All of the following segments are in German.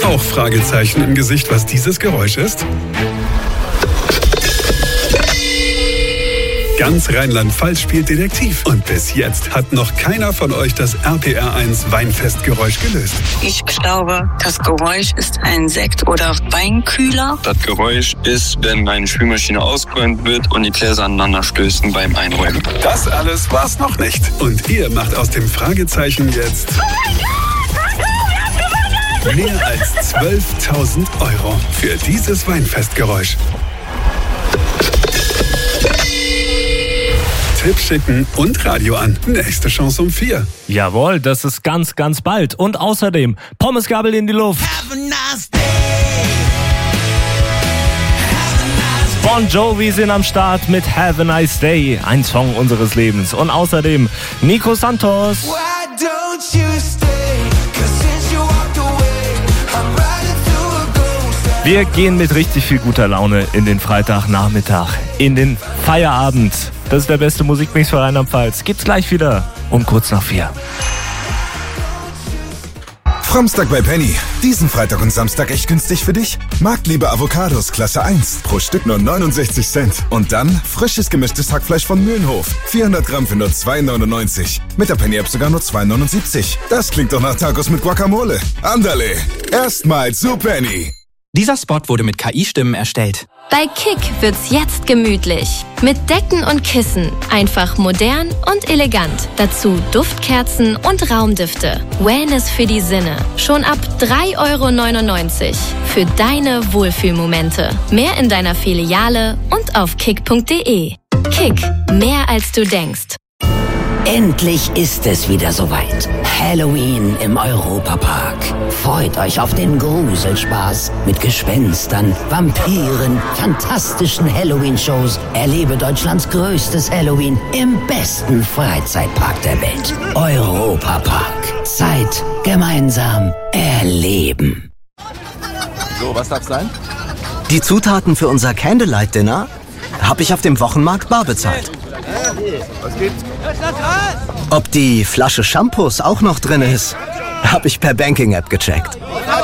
Auch Fragezeichen im Gesicht, was dieses Geräusch ist? Ganz Rheinland-Pfalz spielt Detektiv. Und bis jetzt hat noch keiner von euch das RPR1 Weinfestgeräusch gelöst. Ich glaube, das Geräusch ist ein Sekt- oder Weinkühler. Das Geräusch ist, wenn meine Spülmaschine ausgeräumt wird und die Gläser aneinander stößen beim Einräumen. Das alles war's noch nicht. Und ihr macht aus dem Fragezeichen jetzt mehr als 12.000 € für dieses Weinfestgeräusch. Tipp schicken und Radio an. Nächste Chance um 4. Jawohl, das ist ganz, ganz bald. Und außerdem Pommesgabel in die Luft. Bon Jovi sind am Start mit Have a Nice Day. Ein Song unseres Lebens. Und außerdem Nico Santos. Wir gehen mit richtig viel guter Laune in den Freitagnachmittag, in den Feierabend. Das ist der beste Musikmix für Rheinland-Pfalz. Gibt's gleich wieder um kurz nach 4. Fromstag bei Penny. Diesen Freitag und Samstag echt günstig für dich? Marktliebe Avocados Klasse 1. Pro Stück nur 69 Cent. Und dann frisches gemischtes Hackfleisch von Mühlenhof. 400 Gramm für nur 2,99. Mit der Penny-App sogar nur 2,79. Das klingt doch nach Tacos mit Guacamole. Andale. Erstmals zu Penny. Dieser Spot wurde mit KI-Stimmen erstellt. Bei Kick wird's jetzt gemütlich. Mit Decken und Kissen. Einfach modern und elegant. Dazu Duftkerzen und Raumdüfte. Wellness für die Sinne. Schon ab 3,99 € für deine Wohlfühlmomente. Mehr in deiner Filiale und auf kick.de. Kick. Mehr als du denkst. Endlich ist es wieder soweit. Halloween im Europapark. Freut euch auf den Gruselspaß mit Gespenstern, Vampiren, fantastischen Halloween-Shows. Erlebe Deutschlands größtes Halloween im besten Freizeitpark der Welt. Europapark. Zeit gemeinsam erleben. So, was darf's sein? Die Zutaten für unser Candlelight-Dinner habe ich auf dem Wochenmarkt bar bezahlt. Was gibt's? Ob die Flasche Shampoos auch noch drin ist, habe ich per Banking-App gecheckt.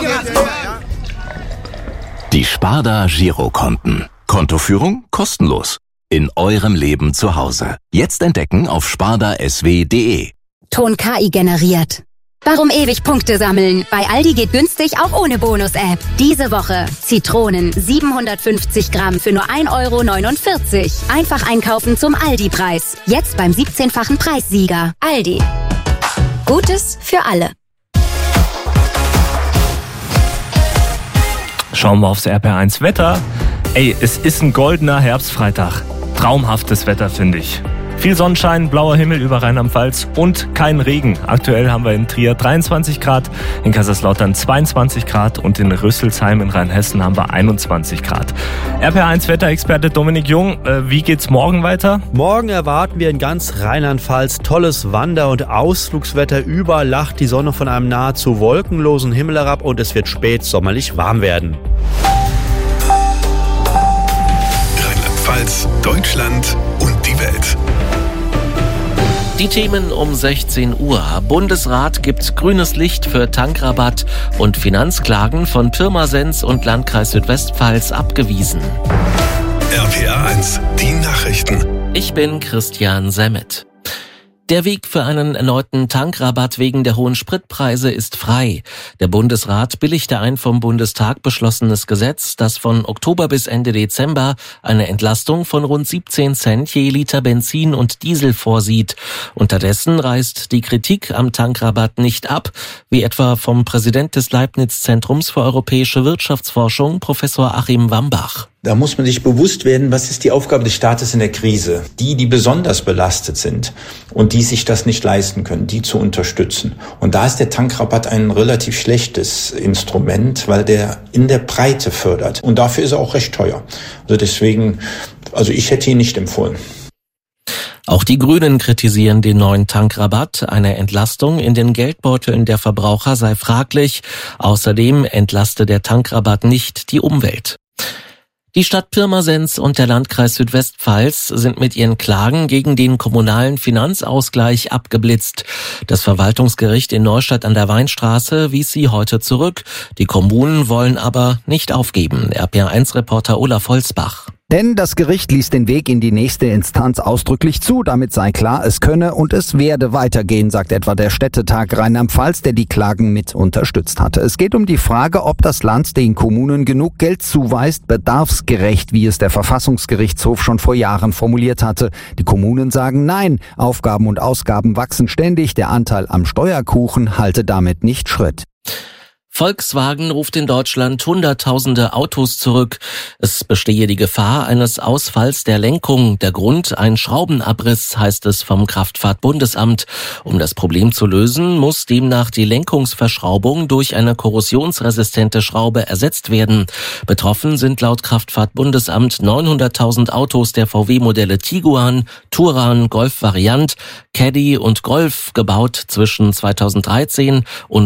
Die Sparda Girokonten. Kontoführung kostenlos. In eurem Leben zu Hause. Jetzt entdecken auf spardasw.de. Ton KI generiert. Warum ewig Punkte sammeln? Bei Aldi geht günstig auch ohne Bonus-App. Diese Woche Zitronen 750 Gramm für nur 1,49 €. Einfach einkaufen zum Aldi-Preis. Jetzt beim 17-fachen Preissieger. Aldi. Gutes für alle. Schauen wir aufs RPR1 Wetter. Ey, es ist ein goldener Herbstfreitag. Traumhaftes Wetter, finde ich. Viel Sonnenschein, blauer Himmel über Rheinland-Pfalz und kein Regen. Aktuell haben wir in Trier 23 Grad, in Kaiserslautern 22 Grad und in Rüsselsheim in Rheinhessen haben wir 21 Grad. RPR1 Wetterexperte Dominik Jung, wie geht's morgen weiter? Morgen erwarten wir in ganz Rheinland-Pfalz tolles Wander- und Ausflugswetter. Überall lacht die Sonne von einem nahezu wolkenlosen Himmel herab und es wird spät sommerlich warm werden. Rheinland-Pfalz, Deutschland und die Welt. Die Themen um 16 Uhr. Bundesrat gibt grünes Licht für Tankrabatt und Finanzklagen von Pirmasens und Landkreis Südwestpfalz abgewiesen. RPR1, die Nachrichten. Ich bin Christian Semmet. Der Weg für einen erneuten Tankrabatt wegen der hohen Spritpreise ist frei. Der Bundesrat billigte ein vom Bundestag beschlossenes Gesetz, das von Oktober bis Ende Dezember eine Entlastung von rund 17 Cent je Liter Benzin und Diesel vorsieht. Unterdessen reißt die Kritik am Tankrabatt nicht ab, wie etwa vom Präsident des Leibniz-Zentrums für europäische Wirtschaftsforschung, Professor Achim Wambach. Da muss man sich bewusst werden, was ist die Aufgabe des Staates in der Krise? Die besonders belastet sind und die sich das nicht leisten können, die zu unterstützen. Und da ist der Tankrabatt ein relativ schlechtes Instrument, weil der in der Breite fördert. Und dafür ist er auch recht teuer. Also deswegen, ich hätte ihn nicht empfohlen. Auch die Grünen kritisieren den neuen Tankrabatt. Eine Entlastung in den Geldbeuteln der Verbraucher sei fraglich. Außerdem entlaste der Tankrabatt nicht die Umwelt. Die Stadt Pirmasens und der Landkreis Südwestpfalz sind mit ihren Klagen gegen den kommunalen Finanzausgleich abgeblitzt. Das Verwaltungsgericht in Neustadt an der Weinstraße wies sie heute zurück. Die Kommunen wollen aber nicht aufgeben. RPR1-Reporter Olaf Holzbach. Denn das Gericht ließ den Weg in die nächste Instanz ausdrücklich zu. Damit sei klar, es könne und es werde weitergehen, sagt etwa der Städtetag Rheinland-Pfalz, der die Klagen mit unterstützt hatte. Es geht um die Frage, ob das Land den Kommunen genug Geld zuweist, bedarfsgerecht, wie es der Verfassungsgerichtshof schon vor Jahren formuliert hatte. Die Kommunen sagen nein, Aufgaben und Ausgaben wachsen ständig, der Anteil am Steuerkuchen halte damit nicht Schritt. Volkswagen ruft in Deutschland Hunderttausende Autos zurück. Es bestehe die Gefahr eines Ausfalls der Lenkung. Der Grund ein Schraubenabriss, heißt es vom Kraftfahrtbundesamt. Um das Problem zu lösen, muss demnach die Lenkungsverschraubung durch eine korrosionsresistente Schraube ersetzt werden. Betroffen sind laut Kraftfahrtbundesamt 900.000 Autos der VW-Modelle Tiguan, Touran, Golf Variant, Caddy und Golf, gebaut zwischen 2013 und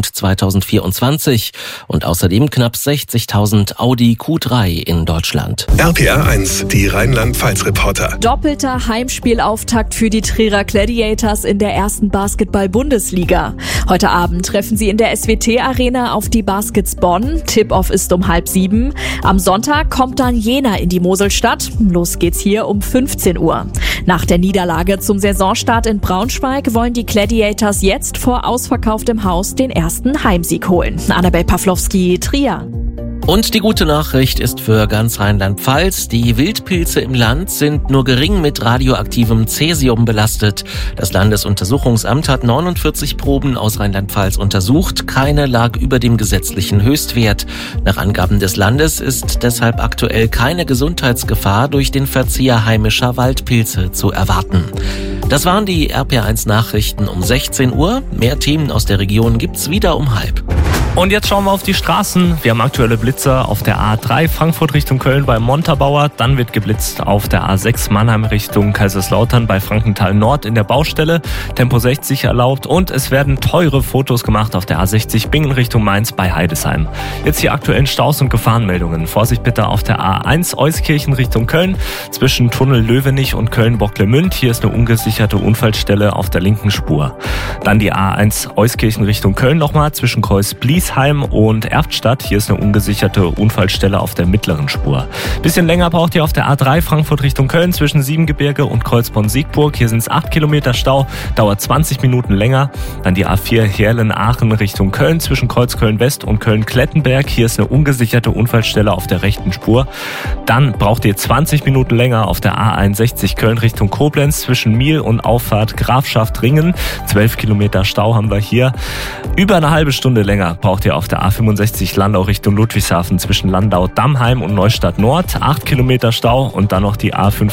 2024. Und außerdem knapp 60.000 Audi Q3 in Deutschland. RPR1, die Rheinland-Pfalz-Reporter. Doppelter Heimspielauftakt für die Trierer Gladiators in der ersten Basketball-Bundesliga. Heute Abend treffen sie in der SWT-Arena auf die Baskets Bonn. Tip-Off ist um 6:30. Am Sonntag kommt dann Jena in die Moselstadt. Los geht's hier um 15 Uhr. Nach der Niederlage zum Saisonstart in Braunschweig wollen die Gladiators jetzt vor ausverkauftem Haus den ersten Heimsieg holen. Annabel Pawlowski, Trier. Und die gute Nachricht ist für ganz Rheinland-Pfalz: Die Wildpilze im Land sind nur gering mit radioaktivem Cäsium belastet. Das Landesuntersuchungsamt hat 49 Proben aus Rheinland-Pfalz untersucht. Keine lag über dem gesetzlichen Höchstwert. Nach Angaben des Landes ist deshalb aktuell keine Gesundheitsgefahr durch den Verzehr heimischer Waldpilze zu erwarten. Das waren die RPR1 Nachrichten um 16 Uhr. Mehr Themen aus der Region gibt's wieder um 12:30. Und jetzt schauen wir auf die Straßen. Wir haben aktuelle Blitzer auf der A3 Frankfurt Richtung Köln bei Montabaur. Dann wird geblitzt auf der A6 Mannheim Richtung Kaiserslautern bei Frankenthal Nord in der Baustelle. Tempo 60 erlaubt und es werden teure Fotos gemacht auf der A60 Bingen Richtung Mainz bei Heidesheim. Jetzt die aktuellen Staus und Gefahrenmeldungen. Vorsicht bitte auf der A1 Euskirchen Richtung Köln zwischen Tunnel Löwenich und Köln-Bocklemünd. Hier ist eine ungesicherte Unfallstelle auf der linken Spur. Dann die A1 Euskirchen Richtung Köln nochmal zwischen Kreuz-Bliesheim und Erftstadt. Hier ist eine ungesicherte Unfallstelle auf der mittleren Spur. Bisschen länger braucht ihr auf der A3 Frankfurt Richtung Köln zwischen Siebengebirge und Kreuzborn-Siegburg. Hier sind es 8 Kilometer Stau, dauert 20 Minuten länger. Dann die A4 Herlen-Aachen Richtung Köln zwischen Kreuzköln-West und Köln-Klettenberg. Hier ist eine ungesicherte Unfallstelle auf der rechten Spur. Dann braucht ihr 20 Minuten länger auf der A61 Köln Richtung Koblenz zwischen Miel und Auffahrt Grafschaft-Ringen. 12 Kilometer Stau haben wir hier. Über eine halbe Stunde länger braucht ihr auf der A65 Landau Richtung Ludwigshafen zwischen Landau-Dammheim und Neustadt-Nord. 8 Kilometer Stau und dann noch die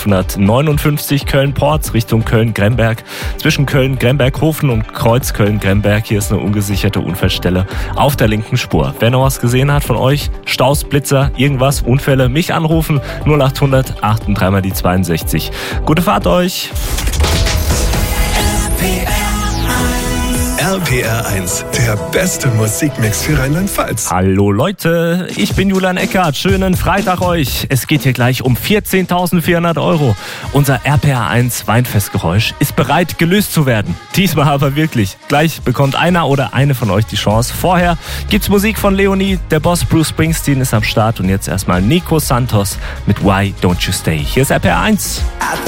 A559 Köln-Porz Richtung Köln-Gremberg. Zwischen Köln-Gremberg-Hofen und Kreuz Köln-Gremberg. Hier ist eine ungesicherte Unfallstelle auf der linken Spur. Wer noch was gesehen hat von euch, Staus, Blitzer, irgendwas, Unfälle, mich anrufen. 0800 83 die 62. Gute Fahrt euch! RPR1, der beste Musikmix für Rheinland-Pfalz. Hallo Leute, ich bin Julian Eckert. Schönen Freitag euch. Es geht hier gleich um 14.400 €. Unser RPR1 Weinfestgeräusch ist bereit, gelöst zu werden. Diesmal aber wirklich. Gleich bekommt einer oder eine von euch die Chance. Vorher gibt's Musik von Leonie. Der Boss Bruce Springsteen ist am Start. Und jetzt erstmal Nico Santos mit Why Don't You Stay. Hier ist RPR1.